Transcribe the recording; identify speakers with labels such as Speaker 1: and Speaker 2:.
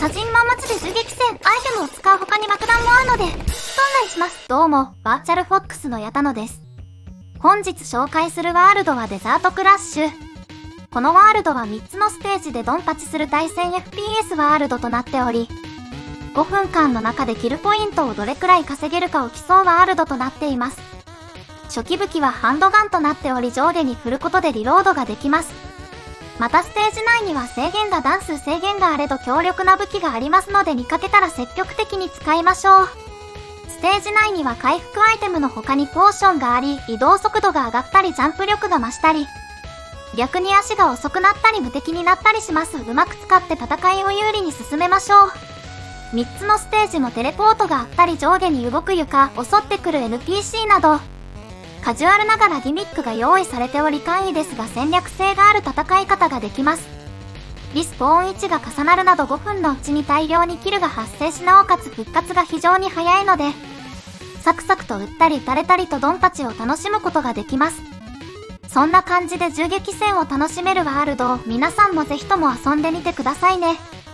Speaker 1: 写真ままちで銃撃戦、アイテムを使う他に爆弾もあるので、お願いします。どうも、バーチャルフォックスの矢田野です。本日紹介するワールドはデザートクラッシュ。このワールドは3つのステージでドンパチする対戦 FPS ワールドとなっており、5分間の中でキルポイントをどれくらい稼げるかを競うワールドとなっています。初期武器はハンドガンとなっており、上下に振ることでリロードができます。またステージ内には弾数制限があれど強力な武器がありますので、見かけたら積極的に使いましょう。ステージ内には回復アイテムの他にポーションがあり、移動速度が上がったりジャンプ力が増したり、逆に足が遅くなったり無敵になったりします。うまく使って戦いを有利に進めましょう。3つのステージもテレポートがあったり、上下に動く床、襲ってくる NPC など、カジュアルながらギミックが用意されており、簡易ですが戦略性がある戦い方ができます。リスポーン位置が重なるなど5分のうちに大量にキルが発生し、なおかつ復活が非常に早いので、サクサクと撃ったり撃たれたりとドンパチを楽しむことができます。そんな感じで銃撃戦を楽しめるワールドを皆さんもぜひとも遊んでみてくださいね。